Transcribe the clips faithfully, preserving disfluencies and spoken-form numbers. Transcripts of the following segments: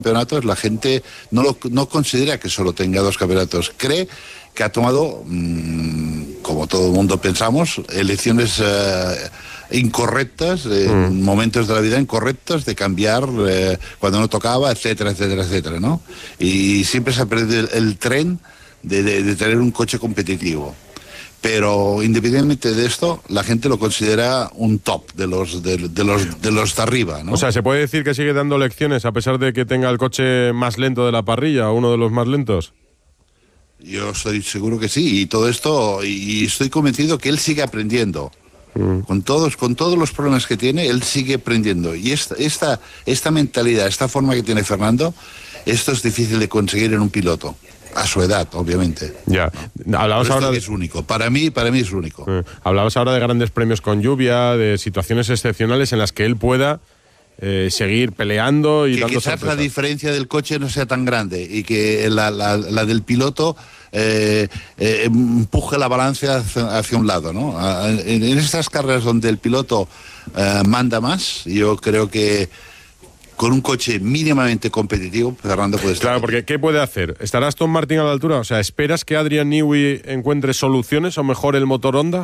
campeonatos, la gente no, lo, no considera que solo tenga dos campeonatos. Cree que ha tomado, mmm, como todo el mundo pensamos, elecciones eh, incorrectas, eh, mm. en momentos de la vida incorrectos, de cambiar eh, cuando no tocaba, etcétera, etcétera, etcétera, ¿no? Y siempre se ha perdido el, el tren de, de, de tener un coche competitivo. Pero independientemente de esto, la gente lo considera un top de los de, de los de los de arriba, ¿no? O sea, ¿se puede decir que sigue dando lecciones a pesar de que tenga el coche más lento de la parrilla, uno de los más lentos? Yo estoy seguro que sí, y todo esto, y estoy convencido que él sigue aprendiendo. Mm. Con todos, con todos los problemas que tiene, él sigue aprendiendo. Y esta, esta, esta mentalidad, esta forma que tiene Fernando, esto es difícil de conseguir en un piloto. A su edad, obviamente. Ya. ¿No? Hablamos ahora de... es único. Para mí, para mí es único. Eh, hablabas ahora de grandes premios con lluvia, de situaciones excepcionales en las que él pueda eh, seguir peleando y que dando quizás sorpresas. La diferencia del coche no sea tan grande y que la, la, la del piloto eh, eh, empuje la balanza hacia, hacia un lado, ¿no? En, en estas carreras donde el piloto eh, manda más, yo creo que con un coche mínimamente competitivo, Fernando puede estar. Claro, porque ¿qué puede hacer? ¿Estará Aston Martin a la altura? O sea, ¿esperas que Adrian Newey encuentre soluciones o mejore el motor Honda?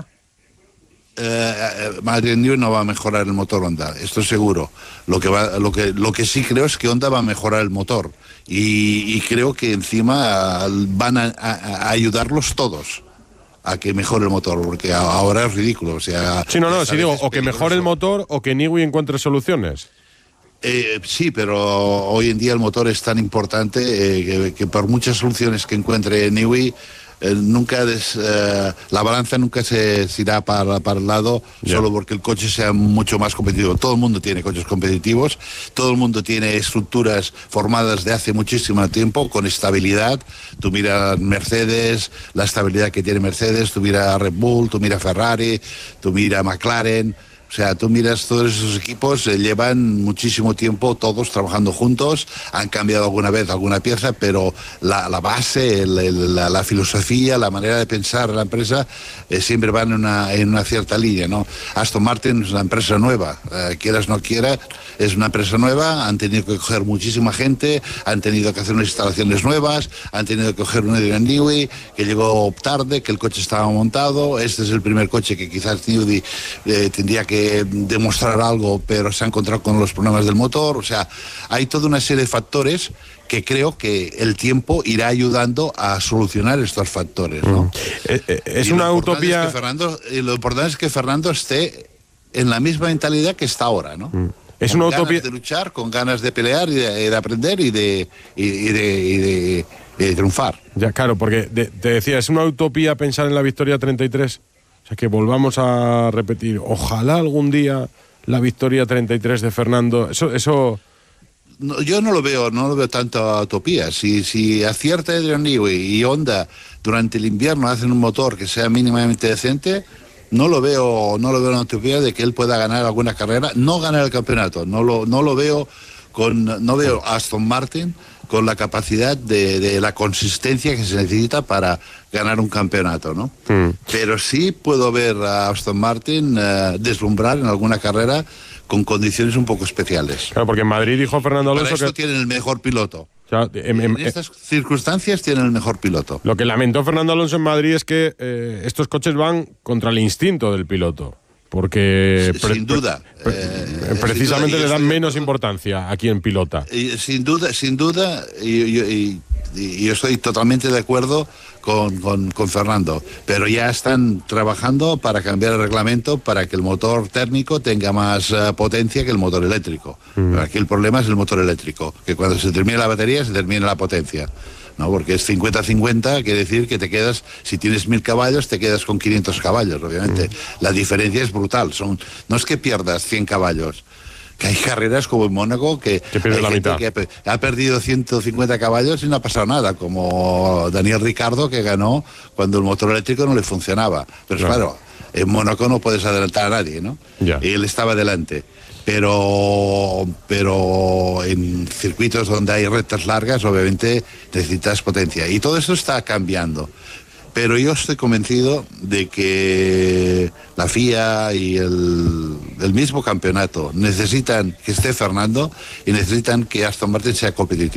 Eh, Adrian Newey no va a mejorar el motor Honda, esto es seguro. Lo que, va, lo, que, lo que sí creo es que Honda va a mejorar el motor. Y, y creo que encima van a, a, a ayudarlos todos a que mejore el motor, porque ahora es ridículo. O sea, sí, no, no, sí digo, o que mejore el motor o que Newey encuentre soluciones. Eh, sí, pero hoy en día el motor es tan importante eh, que, que por muchas soluciones que encuentre Newey, eh, nunca des, eh, la balanza nunca se, se irá para, para el lado, yeah. solo porque el coche sea mucho más competitivo. Todo el mundo tiene coches competitivos, todo el mundo tiene estructuras formadas de hace muchísimo tiempo, con estabilidad. Tú mira Mercedes, la estabilidad que tiene Mercedes, tú mira Red Bull, tú mira Ferrari, tú mira McLaren. O sea, tú miras todos esos equipos, eh, llevan muchísimo tiempo todos trabajando juntos, han cambiado alguna vez alguna pieza, pero la, la base, el, el, la, la filosofía, la manera de pensar la empresa eh, siempre van en una, en una cierta línea, ¿no? Aston Martin es una empresa nueva, eh, quieras o no quieras, es una empresa nueva, han tenido que coger muchísima gente, han tenido que hacer unas instalaciones nuevas, han tenido que coger un Adrian Newey, que llegó tarde, que el coche estaba montado, este es el primer coche que quizás Newey eh, tendría que demostrar algo, pero se ha encontrado con los problemas del motor. O sea, hay toda una serie de factores que creo que el tiempo irá ayudando a solucionar estos factores, ¿no? Mm. Eh, es una utopía. Es que Fernando, y lo importante es que Fernando esté en la misma mentalidad que está ahora, ¿no? Mm. Es con una ganas utopía de luchar, con ganas de pelear y de, de aprender y de, y, y de, y de, y de triunfar. Ya, claro, porque de, te decía, es una utopía pensar en la victoria treinta y tres. O sea, que volvamos a repetir, ojalá algún día la victoria treinta y tres de Fernando, eso... eso... No, yo no lo veo, no lo veo tanta utopía. Si, si acierta Adrian Newey y Honda durante el invierno hacen un motor que sea mínimamente decente, no lo veo, no lo veo una utopía de que él pueda ganar alguna carrera, no ganar el campeonato, no lo, no lo veo con, no veo a Aston Martin con la capacidad de, de la consistencia que se necesita para ganar un campeonato, ¿no? Mm. Pero sí puedo ver a Aston Martin uh, deslumbrar en alguna carrera con condiciones un poco especiales. Claro, porque en Madrid dijo Fernando Alonso para esto que... tienen el mejor piloto. O sea, en, en, en estas circunstancias tienen el mejor piloto. Lo que lamentó Fernando Alonso en Madrid es que eh, estos coches van contra el instinto del piloto. Porque sin, sin duda pre, eh, precisamente sin duda, le dan menos importancia a quien pilota. Y, sin duda, sin duda, y, y, y, y yo estoy totalmente de acuerdo con, con, con Fernando, pero ya están trabajando para cambiar el reglamento para que el motor térmico tenga más uh, potencia que el motor eléctrico. Mm. Pero aquí el problema es el motor eléctrico, que cuando se termina la batería se termina la potencia. No, porque es cincuenta cincuenta, quiere decir que te quedas, si tienes mil caballos, te quedas con quinientos caballos, obviamente. Mm. La diferencia es brutal. Son, no es que pierdas cien caballos, que hay carreras como en Mónaco que, que pierde la mitad. Que ha, ha perdido ciento cincuenta caballos y no ha pasado nada, como Daniel Ricciardo, que ganó cuando el motor eléctrico no le funcionaba. Pero claro, claro en Mónaco no puedes adelantar a nadie, ¿no? Ya. Y él estaba delante. Pero, pero en circuitos donde hay rectas largas, obviamente necesitas potencia. Y todo eso está cambiando. Pero yo estoy convencido de que la F I A y el, el mismo campeonato necesitan que esté Fernando y necesitan que Aston Martin sea competitivo.